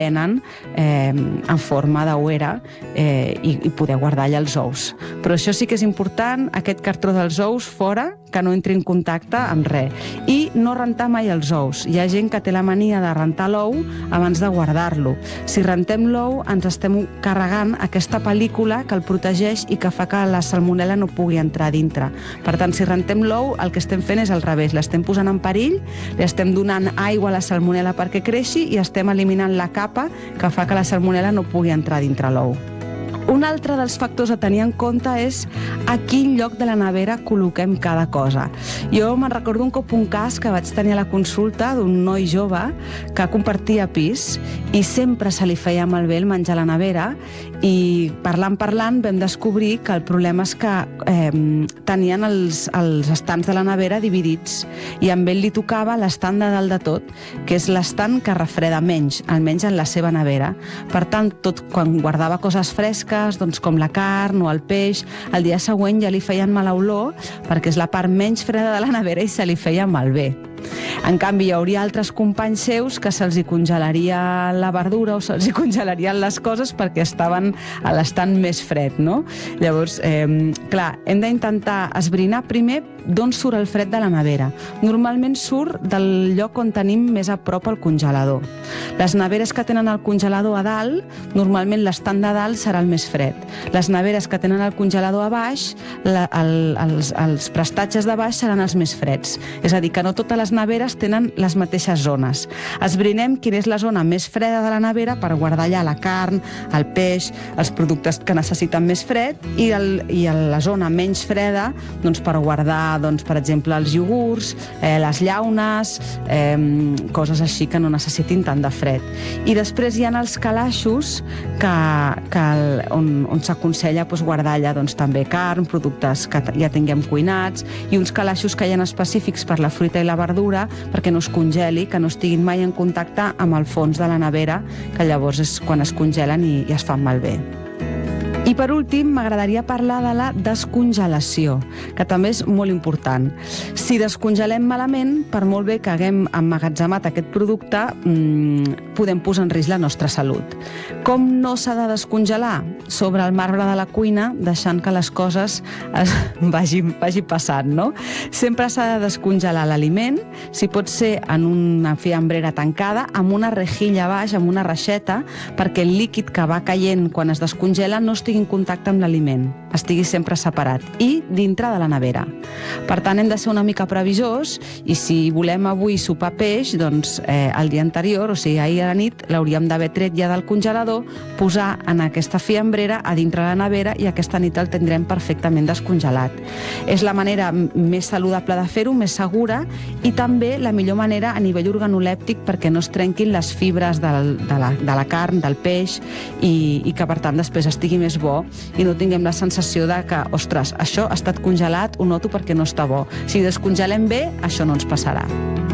venen en forma d'ouera i poder guardar allà els ous. Però això sí que és important, aquest cartró dels ous fora, que no entri en contacte amb res. I no rentar mai els ous. Hi ha gent que té la mania de rentar l'ou abans de guardar-lo. Si rentem l'ou, ens estem carregant aquesta pel·lícula que el protegeix i que fa que la salmonel·la no pugui entrar dintre. Per tant, si rentem l'ou, el que estem fent és al revés. L'estem posant en perill, li estem donant aigua a la salmonel·la perquè creixi i estem eliminant la capa que fa que la salmonel·la no pugui entrar dintre l'ou. Un altre dels factors a tenir en compte és a quin lloc de la nevera col·loquem cada cosa. Jo me'n recordo un cop un cas que vaig tenir a la consulta d'un noi jove que compartia pis i sempre se li feia malbé el menjar a la nevera i parlant vam descobrir que el problema és que tenien els estants de la nevera dividits i amb ell li tocava l'estant de dalt de tot, que és l'estant que refreda menys, almenys en la seva nevera. Per tant, tot quan guardava coses fresques, doncs com la carn o el peix, el dia següent ja li feien mala olor perquè és la part menys freda de la nevera i se li feia malbé. En canvi, hi hauria altres companys seus que se'ls hi congelaria la verdura o se'ls hi congelarien les coses perquè estaven a l'estant més fred, no? Llavors, clar, hem d'intentar esbrinar primer d'on surt el fred de la nevera. Normalment surt del lloc on tenim més a prop el congelador. Les neveres que tenen el congelador a dalt, normalment l'estant de dalt serà el més fred. Les neveres que tenen el congelador a baix, els prestatges de baix seran els més freds. És a dir, que no totes les neveres tenen les mateixes zones. Esbrinem quina és la zona més freda de la nevera per guardar allà la carn, el peix, els productes que necessiten més fred i la zona menys freda doncs, per guardar, per exemple, els iogurts, les llaunes, coses així que no necessitin tant de fred. I després hi ha els calaixos on s'aconsella guardar allà també carn, productes que ja tinguem cuinats i uns calaixos que hi ha específics per la fruita i la verdura perquè no es congeli, que no estiguin mai en contacte amb el fons de la nevera, que llavors és quan es congelen i es fan malbé. I per últim, m'agradaria parlar de la descongelació, que també és molt important. Si descongelem malament, per molt bé que haguem emmagatzemat aquest producte, podem posar en risc la nostra salut. Com no s'ha de descongelar? Sobre el marbre de la cuina, deixant que les coses vagi passant, no? Sempre s'ha de descongelar l'aliment, si pot ser en una fiambrera tancada, amb una rejilla a baix, amb una reixeta, perquè el líquid que va caient quan es descongela no estigui en contacte amb l'aliment, estigui sempre separat i dintre de la nevera. Per tant, hem de ser una mica previsors i si volem avui sopar peix, doncs el dia anterior, o sigui, ahir a la nit, l'hauríem d'haver tret ja del congelador, posar en aquesta fiambrera a dintre la nevera i aquesta nit el tindrem perfectament descongelat. És la manera més saludable de fer-ho, més segura i també la millor manera a nivell organolèptic perquè no es trenquin les fibres de la carn, del peix i que per tant després estigui més bo i no tinguem la sensació de que, ostres, això ha estat congelat, ho noto perquè no està bo. Si descongelem bé, això no ens passarà.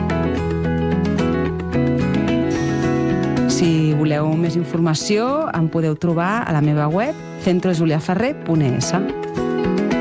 Si voleu més informació, em podeu trobar a la meva web centrojuliaferrer.es.